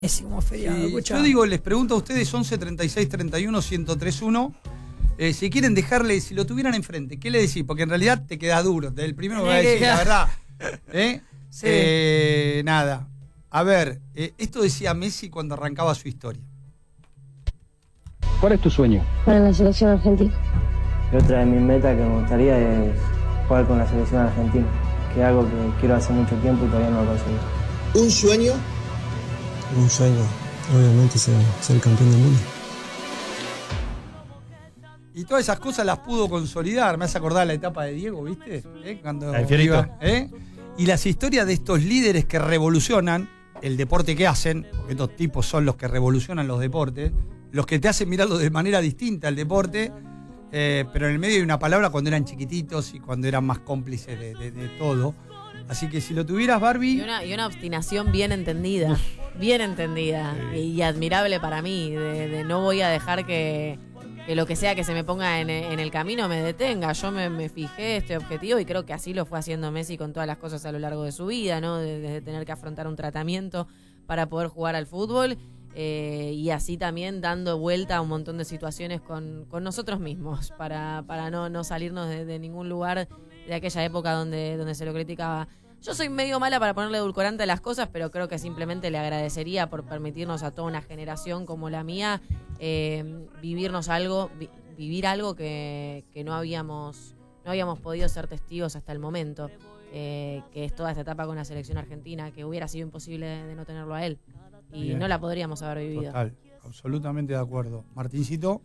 Messi como feriado. Sí, yo digo, les pregunto a ustedes, 11 36 31 1031, si quieren dejarle, si lo tuvieran enfrente, ¿qué le decís? Porque en realidad te queda duro, el primero que va a decir, la verdad. Sí. Nada. A ver, esto decía Messi cuando arrancaba su historia. ¿Cuál es tu sueño? Para la selección argentina. Y otra de mis metas que me gustaría es jugar con la selección argentina, que es algo que quiero hace mucho tiempo y todavía no lo conseguí. ¿Un sueño? Un sueño, obviamente, ser campeón del mundo. Y todas esas cosas las pudo consolidar. Me hace acordar la etapa de Diego, ¿viste? Cuando El Fierito. iba, y las historias de estos líderes que revolucionan el deporte que hacen, porque estos tipos son los que revolucionan los deportes, los que te hacen mirarlo de manera distinta al deporte, pero en el medio hay una palabra cuando eran chiquititos y cuando eran más cómplices de todo. Así que si lo tuvieras, Barbie... Y una obstinación bien entendida, y admirable para mí, de no voy a dejar que lo que sea que se me ponga en el camino me detenga. Yo me fijé este objetivo y creo que así lo fue haciendo Messi con todas las cosas a lo largo de su vida, ¿no? Desde tener que afrontar un tratamiento para poder jugar al fútbol, y así también dando vuelta a un montón de situaciones con nosotros mismos, para no salirnos de ningún lugar de aquella época donde se lo criticaba. Yo soy medio mala para ponerle edulcorante a las cosas, pero creo que simplemente le agradecería por permitirnos a toda una generación como la mía vivir algo que no habíamos podido ser testigos hasta el momento, que es toda esta etapa con la selección argentina, que hubiera sido imposible de no tenerlo a él y Bien. no la podríamos haber vivido. Total, absolutamente de acuerdo. Martincito.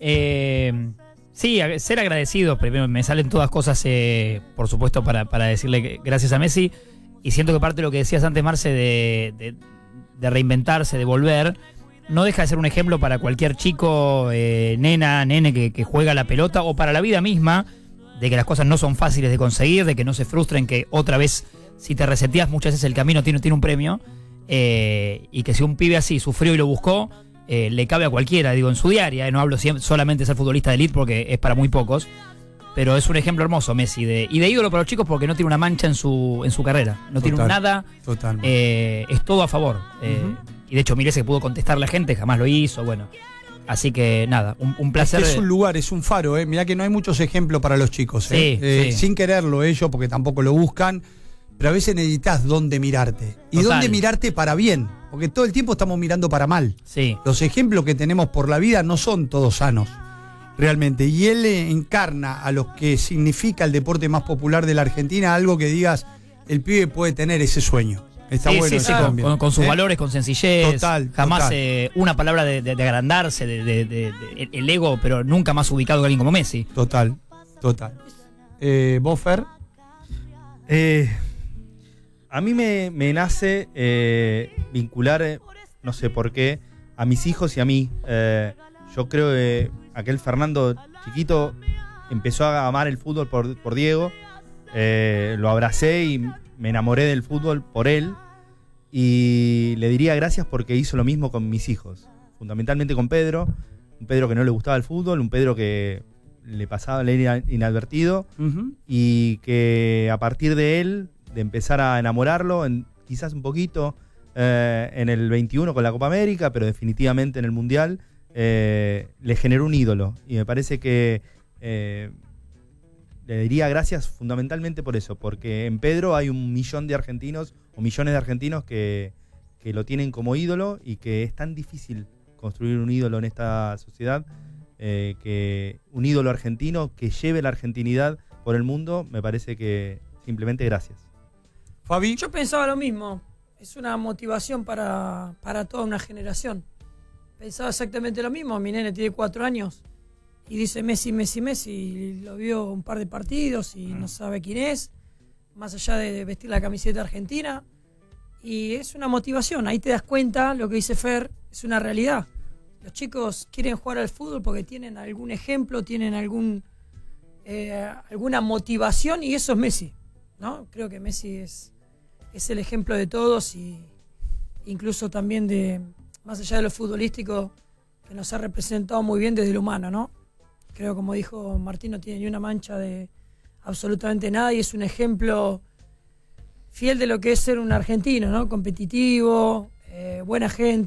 Sí, ser agradecido. Primero me salen todas cosas, por supuesto, para decirle que gracias a Messi. Y siento que parte de lo que decías antes, Marce, de reinventarse, de volver, no deja de ser un ejemplo para cualquier chico, nene que juega la pelota, o para la vida misma, de que las cosas no son fáciles de conseguir, de que no se frustren, que otra vez, si te reseteas muchas veces el camino tiene un premio, y que si un pibe así sufrió y lo buscó, le cabe a cualquiera, digo, en su diaria, no hablo solamente de ser futbolista de elite porque es para muy pocos, pero es un ejemplo hermoso Messi, y de ídolo para los chicos porque no tiene una mancha en su carrera, no tiene nada, es todo a favor, y de hecho mire, se pudo contestar la gente, jamás lo hizo, bueno, así que nada, un placer. Es un lugar, es un faro, mirá que no hay muchos ejemplos para los chicos, sí. Sin quererlo ellos, porque tampoco lo buscan, pero a veces necesitas dónde mirarte, y Total. dónde mirarte para bien. Porque todo el tiempo estamos mirando para mal. Sí. Los ejemplos que tenemos por la vida no son todos sanos, realmente. Y él encarna a lo que significa el deporte más popular de la Argentina, algo que digas, el pibe puede tener ese sueño. Está bueno ese cambio. Con sus valores, con sencillez. Total. Jamás una palabra de agrandarse, el ego, pero nunca más ubicado que alguien como Messi. Total. ¿Vos, Fer? A mí me nace vincular, no sé por qué, a mis hijos y a mí. Yo creo que aquel Fernando chiquito empezó a amar el fútbol por Diego. Lo abracé y me enamoré del fútbol por él. Y le diría gracias porque hizo lo mismo con mis hijos. Fundamentalmente con Pedro. Un Pedro que no le gustaba el fútbol, un Pedro que le pasaba, le era inadvertido. Y que a partir de él, de empezar a enamorarlo, quizás un poquito en el 21 con la Copa América, pero definitivamente en el Mundial, le generó un ídolo. Y me parece que le diría gracias fundamentalmente por eso, porque en Pedro hay 1 millón de argentinos, o millones de argentinos que lo tienen como ídolo, y que es tan difícil construir un ídolo en esta sociedad, que un ídolo argentino que lleve la argentinidad por el mundo, me parece que simplemente gracias. Fabi. Yo pensaba lo mismo. Es una motivación para toda una generación. Pensaba exactamente lo mismo. Mi nene tiene 4 años y dice Messi, Messi, Messi. Y lo vio un par de partidos y no sabe quién es, más allá de vestir la camiseta argentina. Y es una motivación. Ahí te das cuenta, lo que dice Fer, es una realidad. Los chicos quieren jugar al fútbol porque tienen algún ejemplo, tienen alguna motivación, y eso es Messi, ¿no? Creo que Messi es el ejemplo de todos, y incluso también más allá de lo futbolístico, que nos ha representado muy bien desde lo humano, ¿no? Creo, como dijo Martín, no tiene ni una mancha de absolutamente nada, y es un ejemplo fiel de lo que es ser un argentino, ¿no? Competitivo, buena gente.